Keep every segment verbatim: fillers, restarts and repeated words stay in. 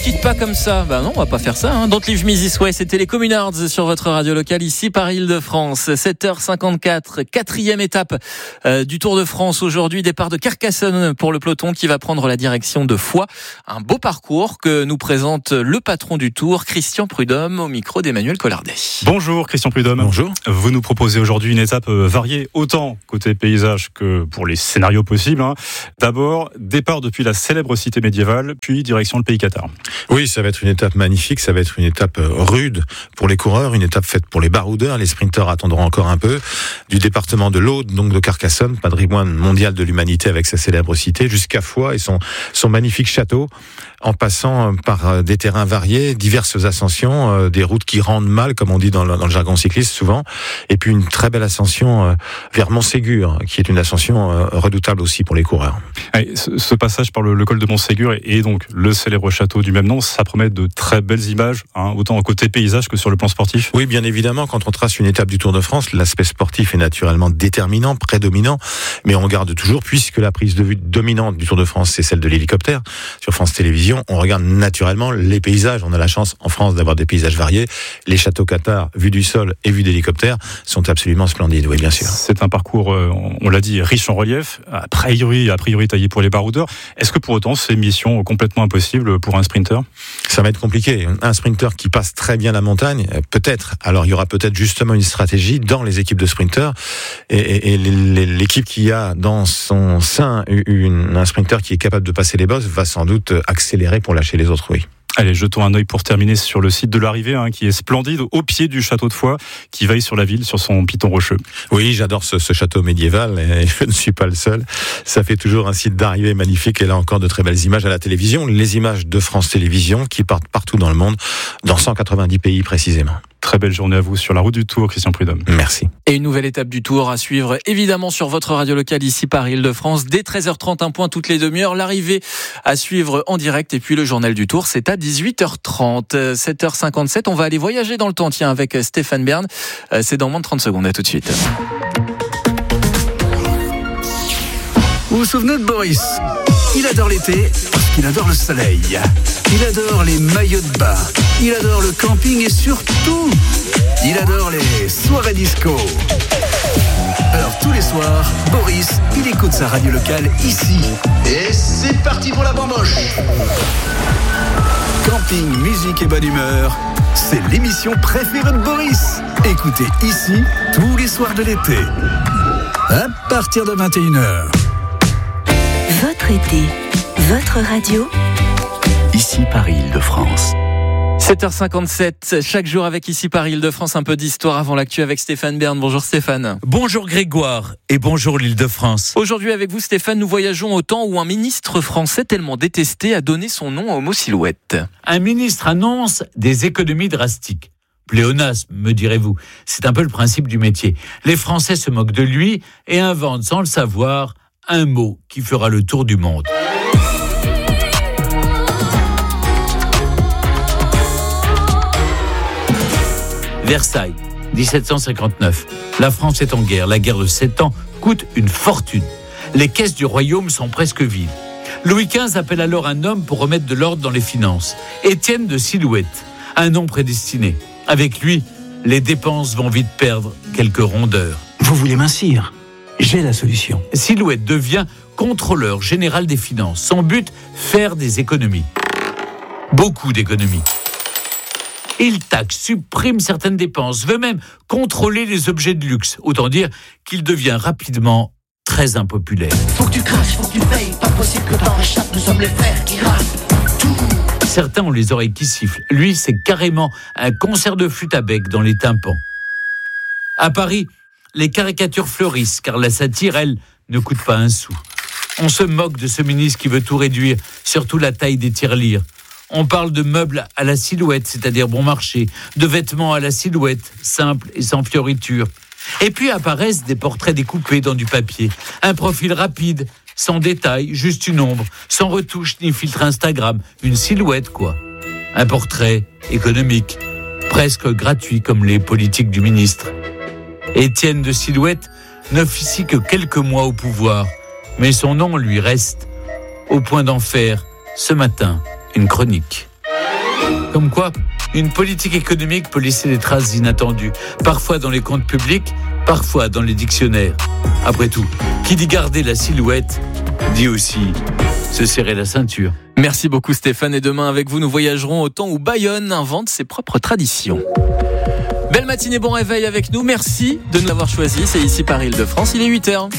quitte pas comme ça. Bah non, on va pas faire ça. Hein. Don't leave me this way. C'était les Communards sur votre radio locale ici par Île-de-France. sept heures cinquante-quatre, quatrième étape euh, du Tour de France aujourd'hui. Départ de Carcassonne pour le peloton qui va prendre la direction de Foix. Un beau parcours que nous présente le patron du Tour, Christian Prudhomme, au micro d'Emmanuel Collardet. Bonjour Christian Prudhomme. Bonjour. Vous nous proposez aujourd'hui une étape variée, autant côté paysage que pour les scénarios possibles. Hein. D'abord, départ depuis la célèbre cité médiévale, puis direction le pays cathare. Oui, ça va être une étape magnifique, ça va être une étape rude pour les coureurs, une étape faite pour les baroudeurs. Les sprinteurs attendront encore un peu. Du département de l'Aude, donc de Carcassonne, patrimoine mondial de l'humanité avec sa célèbre cité, jusqu'à Foix et son, son magnifique château, en passant par des terrains variés, diverses ascensions, des routes qui rendent mal, comme on dit dans le, dans le jargon cycliste souvent, et puis une très belle ascension vers Montségur, qui est une ascension redoutable aussi pour les coureurs. Allez, ce, ce passage par le, le col de Montségur et, et donc le célèbre château du même nom, ça promet de très belles images, hein, autant côté paysage que sur le plan sportif. Oui, bien évidemment, quand on trace une étape du Tour de France, l'aspect sportif est naturellement déterminant, prédominant, mais on regarde toujours, puisque la prise de vue dominante du Tour de France, c'est celle de l'hélicoptère, sur France Télévisions, on regarde naturellement les paysages. On a la chance en France d'avoir des paysages variés. Les châteaux cathares, vus du sol et vus d'hélicoptère, sont absolument splendides, oui, bien sûr. C'est un parcours, on l'a dit, riche en relief, a priori, a priori taillé pour les baroudeurs. Est-ce que pour autant, c'est une mission complètement impossible pour un sprinter ? Ça va être compliqué. Un sprinter qui passe très bien la montagne, peut-être. Alors, il y aura peut-être justement une stratégie dans les équipes de sprinters. Et, et, et l'équipe qui a dans son sein une, un sprinter qui est capable de passer les bosses va sans doute accélérer pour lâcher les autres, oui. Allez, jetons un œil pour terminer sur le site de l'arrivée, hein, qui est splendide, au pied du château de Foix, qui veille sur la ville, sur son piton rocheux. Oui, j'adore ce, ce château médiéval, et je ne suis pas le seul. Ça fait toujours un site d'arrivée magnifique, et là encore de très belles images à la télévision. Les images de France Télévisions, qui partent partout dans le monde, dans cent quatre-vingt-dix pays précisément. Très belle journée à vous sur la route du Tour, Christian Prudhomme. Merci. Et une nouvelle étape du Tour à suivre, évidemment, sur votre radio locale ici par Île-de-France. Dès treize heures trente, un point toutes les demi-heures. L'arrivée à suivre en direct. Et puis le journal du Tour, c'est à dix-huit heures trente. sept heures cinquante-sept, on va aller voyager dans le temps, tiens, avec Stéphane Bern. C'est dans moins de trente secondes. À tout de suite. Vous vous souvenez de Boris ? Il adore l'été parce qu'il adore le soleil. Il adore les maillots de bain. Il adore le camping et surtout, il adore les soirées disco. Alors tous les soirs, Boris, il écoute sa radio locale ici. Et c'est parti pour la bamboche. Camping, musique et bonne humeur, c'est l'émission préférée de Boris. Écoutez ici tous les soirs de l'été. À partir de vingt et une heures. Votre été, votre radio, ici par Île-de-France. sept heures cinquante-sept, chaque jour avec ici par Île-de-France, un peu d'histoire avant l'actu avec Stéphane Bern. Bonjour Stéphane. Bonjour Grégoire et bonjour l'Île-de-France. Aujourd'hui avec vous Stéphane, nous voyageons au temps où un ministre français tellement détesté a donné son nom au mot silhouette. Un ministre annonce des économies drastiques. Pléonasme, me direz-vous. C'est un peu le principe du métier. Les Français se moquent de lui et inventent sans le savoir un mot qui fera le tour du monde. Versailles, dix-sept cent cinquante-neuf. La France est en guerre. La guerre de sept ans coûte une fortune. Les caisses du royaume sont presque vides. Louis quinze appelle alors un homme pour remettre de l'ordre dans les finances. Étienne de Silhouette, un nom prédestiné. Avec lui, les dépenses vont vite perdre quelques rondeurs. Vous voulez mincir ? J'ai la solution. Silhouette devient contrôleur général des finances. Son but, faire des économies. Beaucoup d'économies. Il taxe, supprime certaines dépenses, veut même contrôler les objets de luxe. Autant dire qu'il devient rapidement très impopulaire. Faut que tu craches, faut que tu payes. Pas possible que t'en réchappes, nous sommes les frères qui râlent. Tout. Certains ont les oreilles qui sifflent. Lui, c'est carrément un concert de flûte à bec dans les tympans. À Paris, les caricatures fleurissent, car la satire, elle, ne coûte pas un sou. On se moque de ce ministre qui veut tout réduire, surtout la taille des tirelires. On parle de meubles à la silhouette, c'est-à-dire bon marché, de vêtements à la silhouette, simples et sans fioritures. Et puis apparaissent des portraits découpés dans du papier. Un profil rapide, sans détail, juste une ombre, sans retouche ni filtre Instagram. Une silhouette, quoi. Un portrait économique, presque gratuit comme les politiques du ministre. Étienne de Silhouette n'officie que quelques mois au pouvoir, mais son nom lui reste, au point d'en faire, ce matin, une chronique. Comme quoi, une politique économique peut laisser des traces inattendues, parfois dans les comptes publics, parfois dans les dictionnaires. Après tout, qui dit garder la silhouette, dit aussi se serrer la ceinture. Merci beaucoup Stéphane, et demain avec vous nous voyagerons au temps où Bayonne invente ses propres traditions. Belle matinée, bon réveil avec nous, merci de nous avoir choisis, c'est ici par Île-de-France, il est huit heures.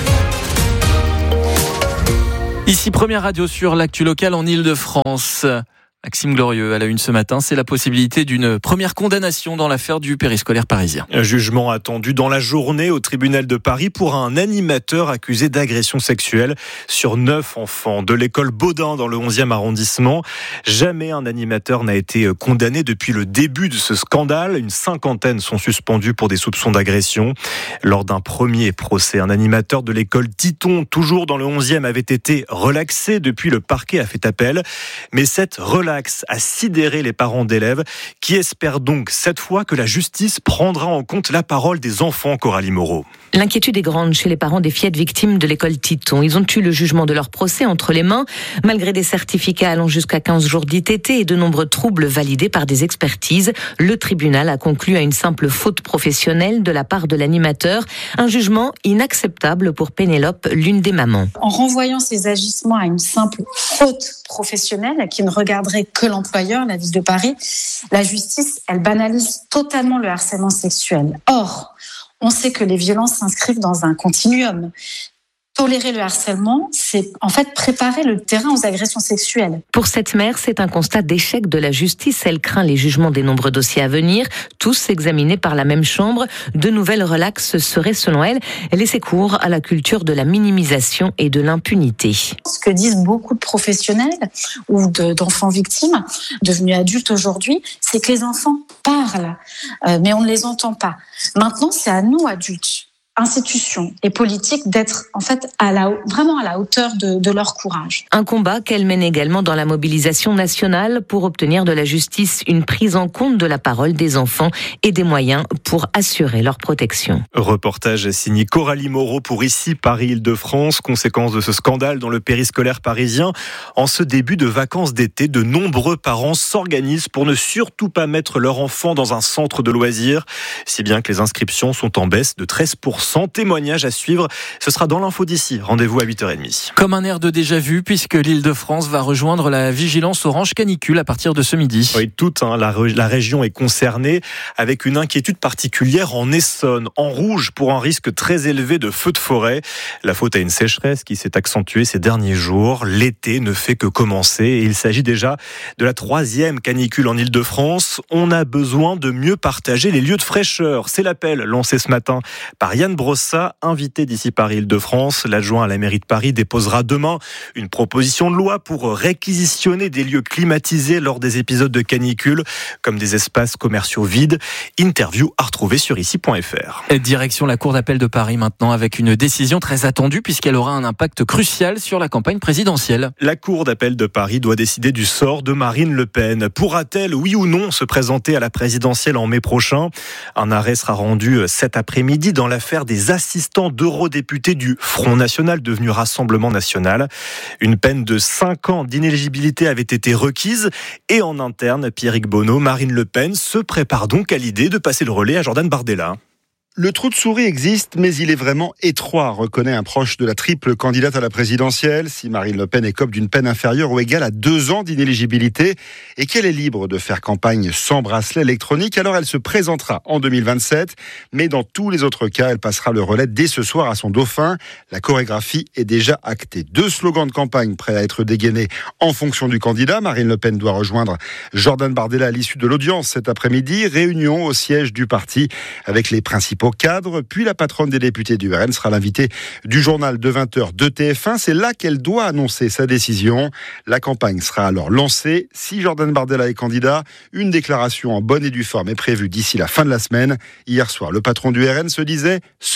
Ici première radio sur l'actu locale en Île-de-France. Maxime Glorieux à la une ce matin, c'est la possibilité d'une première condamnation dans l'affaire du périscolaire parisien. Un jugement attendu dans la journée au tribunal de Paris pour un animateur accusé d'agression sexuelle sur neuf enfants de l'école Baudin dans le onzième arrondissement. Jamais un animateur n'a été condamné depuis le début de ce scandale. Une cinquantaine sont suspendus pour des soupçons d'agression. Lors d'un premier procès, un animateur de l'école Titon, toujours dans le onzième, avait été relaxé. Depuis, le parquet a fait appel. Mais cette relaxation a sidéré les parents d'élèves qui espèrent donc cette fois que la justice prendra en compte la parole des enfants. Coralie Moreau. L'inquiétude est grande chez les parents des fillettes victimes de l'école Titon. Ils ont eu le jugement de leur procès entre les mains, malgré des certificats allant jusqu'à quinze jours d'I T T et de nombreux troubles validés par des expertises. Le tribunal a conclu à une simple faute professionnelle de la part de l'animateur. Un jugement inacceptable pour Pénélope, l'une des mamans. En renvoyant ces agissements à une simple faute professionnelle qui ne regarderait que l'employeur, la ville de Paris, la justice, elle banalise totalement le harcèlement sexuel. Or, on sait que les violences s'inscrivent dans un continuum. Tolérer le harcèlement, c'est en fait préparer le terrain aux agressions sexuelles. Pour cette mère, c'est un constat d'échec de la justice. Elle craint les jugements des nombreux dossiers à venir, tous examinés par la même chambre. De nouvelles relaxes seraient, selon elle, laisser cours à la culture de la minimisation et de l'impunité. Ce que disent beaucoup de professionnels ou de, d'enfants victimes, devenus adultes aujourd'hui, c'est que les enfants parlent, euh, mais on ne les entend pas. Maintenant, c'est à nous, adultes, institutions et politiques d'être en fait à la, vraiment à la hauteur de, de leur courage. Un combat qu'elle mène également dans la mobilisation nationale pour obtenir de la justice une prise en compte de la parole des enfants et des moyens pour assurer leur protection. Reportage signé Coralie Moreau pour Ici Paris Île-de-France. Conséquence de ce scandale dans le périscolaire parisien. En ce début de vacances d'été, de nombreux parents s'organisent pour ne surtout pas mettre leur enfant dans un centre de loisirs, si bien que les inscriptions sont en baisse de treize pour cent. Témoignage à suivre, ce sera dans l'info d'ici. Rendez-vous à huit heures trente. Comme un air de déjà-vu, puisque l'Île-de-France va rejoindre la vigilance orange canicule à partir de ce midi. Oui, toute hein, la, la région est concernée, avec une inquiétude particulière en Essonne, en rouge pour un risque très élevé de feux de forêt. La faute à une sécheresse qui s'est accentuée ces derniers jours. L'été ne fait que commencer et il s'agit déjà de la troisième canicule en Île-de-France. On a besoin de mieux partager les lieux de fraîcheur. C'est l'appel lancé ce matin par Yann Brossa, invité d'Ici Paris Île-de-France. L'adjoint à la mairie de Paris déposera demain une proposition de loi pour réquisitionner des lieux climatisés lors des épisodes de canicule, comme des espaces commerciaux vides. Interview à retrouver sur ici point f r. Direction la Cour d'appel de Paris maintenant, avec une décision très attendue puisqu'elle aura un impact crucial sur la campagne présidentielle. La Cour d'appel de Paris doit décider du sort de Marine Le Pen. Pourra-t-elle, oui ou non, se présenter à la présidentielle en mai prochain ? Un arrêt sera rendu cet après-midi dans l'affaire des assistants d'eurodéputés du Front National, devenu Rassemblement National. Une peine de cinq ans d'inéligibilité avait été requise et en interne, Pierrick Bonneau, Marine Le Pen se prépare donc à l'idée de passer le relais à Jordan Bardella. Le trou de souris existe, mais il est vraiment étroit, reconnaît un proche de la triple candidate à la présidentielle. Si Marine Le Pen écope d'une peine inférieure ou égale à deux ans d'inéligibilité et qu'elle est libre de faire campagne sans bracelet électronique, alors elle se présentera en deux mille vingt-sept. Mais dans tous les autres cas, elle passera le relais dès ce soir à son dauphin. La chorégraphie est déjà actée. Deux slogans de campagne prêts à être dégainés en fonction du candidat. Marine Le Pen doit rejoindre Jordan Bardella à l'issue de l'audience cet après-midi. Réunion au siège du parti avec les principaux cadre, puis la patronne des députés du R N sera l'invitée du journal de vingt heures de T F un. C'est là qu'elle doit annoncer sa décision. La campagne sera alors lancée. Si Jordan Bardella est candidat, une déclaration en bonne et due forme est prévue d'ici la fin de la semaine. Hier soir, le patron du R N se disait serein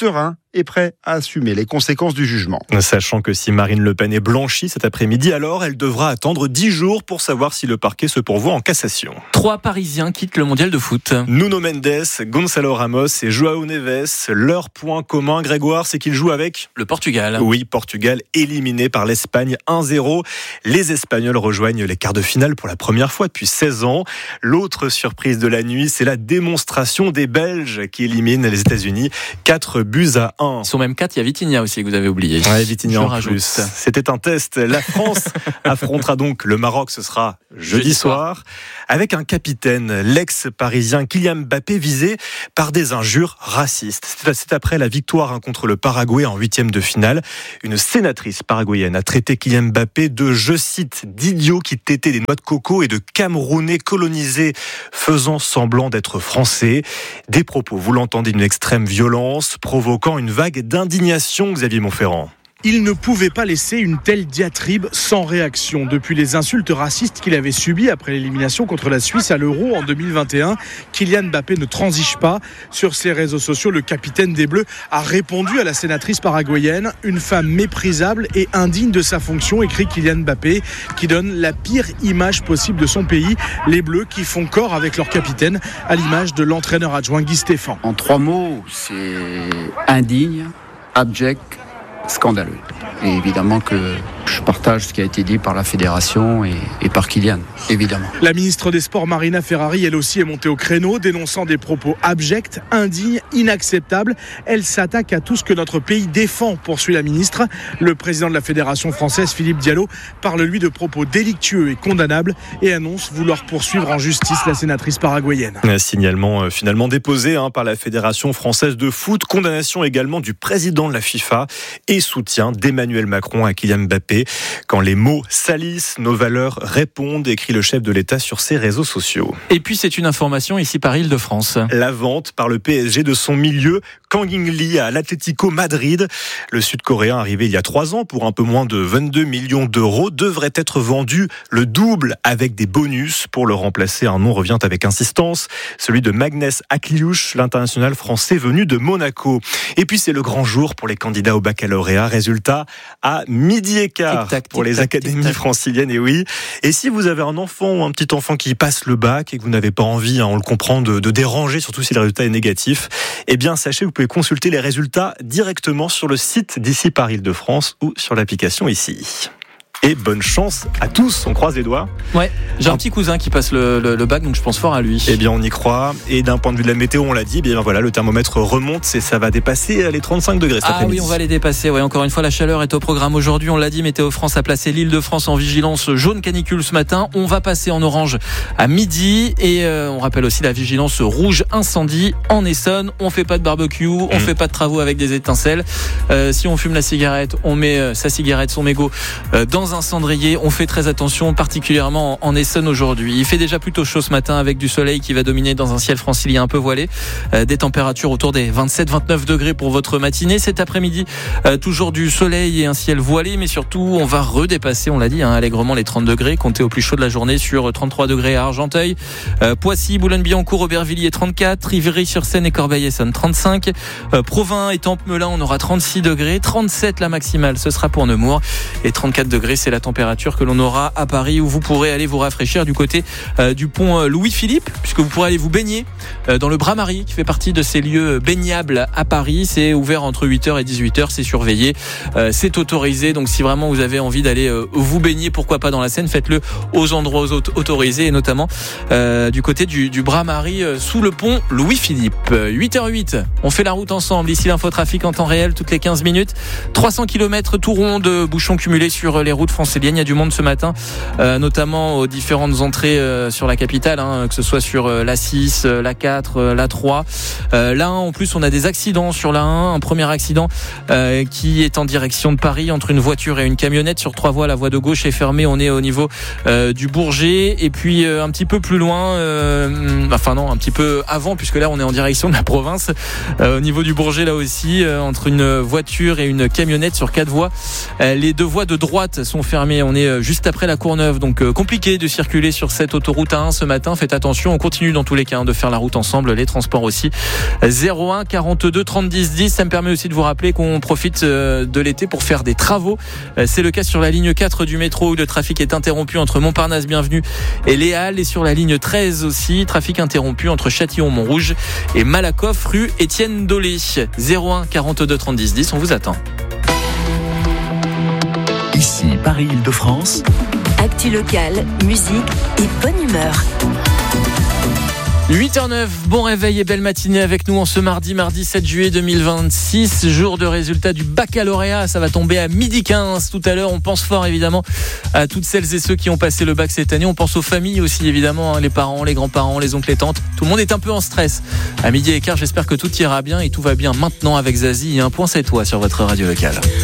est prêt à assumer les conséquences du jugement. Sachant que si Marine Le Pen est blanchie cet après-midi, alors elle devra attendre dix jours pour savoir si le parquet se pourvoit en cassation. Trois Parisiens quittent le mondial de foot. Nuno Mendes, Gonçalo Ramos et João Neves. Leur point commun, Grégoire, c'est qu'ils jouent avec le Portugal. Oui, Portugal éliminé par l'Espagne un zéro. Les Espagnols rejoignent les quarts de finale pour la première fois depuis seize ans. L'autre surprise de la nuit, c'est la démonstration des Belges qui éliminent les États-Unis quatre buts à un. Ils sont même quatre, il y a Vitinha aussi que vous avez oublié. Ouais, Vitinha en rajoute. plus. C'était un test. La France affrontera donc le Maroc, ce sera jeudi, jeudi soir, soir, avec un capitaine, l'ex-parisien Kylian Mbappé, visé par des injures racistes. C'est après la victoire contre le Paraguay en huitième de finale. Une sénatrice paraguayenne a traité Kylian Mbappé de, je cite, d'idiot qui têtait des noix de coco et de Camerounais colonisés faisant semblant d'être français. Des propos, vous l'entendez, d'une extrême violence, provoquant une vague d'indignation, Xavier Montferrand. Il ne pouvait pas laisser une telle diatribe sans réaction. Depuis les insultes racistes qu'il avait subies après l'élimination contre la Suisse à l'Euro en deux mille vingt et un, Kylian Mbappé ne transige pas. Sur ses réseaux sociaux, le capitaine des Bleus a répondu à la sénatrice paraguayenne. Une femme méprisable et indigne de sa fonction, écrit Kylian Mbappé, qui donne la pire image possible de son pays. Les Bleus qui font corps avec leur capitaine, à l'image de l'entraîneur adjoint Guy Stéphane. En trois mots, c'est indigne, abject, scandaleux. Et évidemment que je partage ce qui a été dit par la fédération et, et par Kylian, évidemment. La ministre des Sports, Marina Ferrari, elle aussi est montée au créneau, dénonçant des propos abjects, indignes, inacceptables. Elle s'attaque à tout ce que notre pays défend, poursuit la ministre. Le président de la fédération française, Philippe Diallo, parle lui de propos délictueux et condamnables et annonce vouloir poursuivre en justice la sénatrice paraguayenne. Un signalement euh, finalement déposé hein, par la fédération française de foot, condamnation également du président de la FIFA et soutien d'Emmanuel Macron à Kylian Mbappé. Quand les mots salissent, nos valeurs répondent, écrit le chef de l'État sur ses réseaux sociaux. Et puis c'est une information ici par Île-de-France. La vente par le P S G de son milieu Kang In-lee à l'Atlético Madrid. Le Sud-Coréen, arrivé il y a trois ans pour un peu moins de vingt-deux millions d'euros, devrait être vendu le double avec des bonus. Pour le remplacer, un nom revient avec insistance, celui de Magnus Akliouche, l'international français venu de Monaco. Et puis c'est le grand jour pour les candidats au baccalauréat. Résultat à midi et quart tic-tac, pour tic-tac, les académies tic-tac. franciliennes. Et oui. Et si vous avez un enfant ou un petit enfant qui passe le bac et que vous n'avez pas envie, hein, on le comprend, de, de déranger, surtout si le résultat est négatif, eh bien sachez que vous pouvez consulter les résultats directement sur le site d'ici par Île-de-France ou sur l'application ici. Et bonne chance à tous, on croise les doigts. Ouais, j'ai un petit cousin qui passe le, le, le bac, donc je pense fort à lui. Eh bien, on y croit. Et d'un point de vue de la météo, on l'a dit, eh bien voilà, le thermomètre remonte, et ça va dépasser les trente-cinq degrés cet ah après-midi. Ah oui, on va les dépasser. Ouais, encore une fois, la chaleur est au programme aujourd'hui. On l'a dit, Météo France a placé l'Île-de-France en vigilance jaune canicule ce matin. On va passer en orange à midi. Et euh, on rappelle aussi la vigilance rouge incendie en Essonne. On fait pas de barbecue, on mmh. fait pas de travaux avec des étincelles. Euh, si on fume la cigarette, on met euh, sa cigarette, son mégot euh, dans un cendrier. On fait très attention, particulièrement en Essonne aujourd'hui. Il fait déjà plutôt chaud ce matin avec du soleil qui va dominer dans un ciel francilien un peu voilé. Euh, des températures autour des vingt-sept à vingt-neuf degrés pour votre matinée. Cet après-midi, euh, toujours du soleil et un ciel voilé, mais surtout, on va redépasser, on l'a dit, hein, allègrement les trente degrés. Comptez au plus chaud de la journée sur trente-trois degrés à Argenteuil, euh, Poissy, Boulogne-Billancourt, Aubervilliers trente-quatre, Ivry-sur-Seine et Corbeil-Essonnes trente-cinq, euh, Provins et Tempes-Melun, on aura trente-six degrés, trente-sept la maximale, ce sera pour Nemours, et trente-quatre degrés, c'est la température que l'on aura à Paris, où vous pourrez aller vous rafraîchir du côté euh, du pont Louis-Philippe, puisque vous pourrez aller vous baigner euh, dans le Bras-Marie, qui fait partie de ces lieux baignables à Paris. C'est ouvert entre huit heures et dix-huit heures, c'est surveillé, euh, c'est autorisé. Donc si vraiment vous avez envie d'aller euh, vous baigner, pourquoi pas dans la Seine, faites-le aux endroits autorisés, et notamment euh, du côté du, du Bras-Marie, euh, sous le pont Louis-Philippe. huit heures huit, on fait la route ensemble. Ici l'infotrafic en temps réel, toutes les quinze minutes. trois cents kilomètres tout rond de bouchons cumulés sur les routes franciliennes. Il y a du monde ce matin, euh, notamment aux différentes entrées euh, sur la capitale, hein, que ce soit sur euh, l'A six, euh, l'A quatre, euh, l'A trois. Euh, l'A un, en plus, on a des accidents sur l'A un. Un premier accident euh, qui est en direction de Paris entre une voiture et une camionnette sur trois voies. La voie de gauche est fermée. On est au niveau euh, du Bourget. Et puis euh, un petit peu plus loin, euh, enfin non, un petit peu avant, puisque là on est en direction de la province. Euh, au niveau du Bourget, là aussi, euh, entre une voiture et une camionnette sur quatre voies. Euh, les deux voies de droite sont sont fermés. On est juste après la Courneuve, donc euh, compliqué de circuler sur cette autoroute A un ce matin. Faites attention, on continue dans tous les cas hein, de faire la route ensemble, les transports aussi. zéro un quarante-deux trente dix dix. Ça me permet aussi de vous rappeler qu'on profite euh, de l'été pour faire des travaux. Euh, c'est le cas sur la ligne quatre du métro où le trafic est interrompu entre Montparnasse Bienvenue et Les Halles, et sur la ligne treize aussi, trafic interrompu entre Châtillon-Montrouge et Malakoff rue Étienne Dolé. zéro un quarante-deux trente dix dix, on vous attend. Ici Paris-Île-de-France. Actu locale, musique et bonne humeur. huit heures neuf, bon réveil et belle matinée avec nous en ce mardi, mardi sept juillet deux mille vingt-six, jour de résultat du baccalauréat. Ça va tomber à midi quinze tout à l'heure. On pense fort évidemment à toutes celles et ceux qui ont passé le bac cette année. On pense aux familles aussi évidemment, hein, les parents, les grands-parents, les oncles et tantes. Tout le monde est un peu en stress. À midi et quart, j'espère que tout ira bien et tout va bien maintenant avec Zazie et un point c'est toi sur votre radio locale.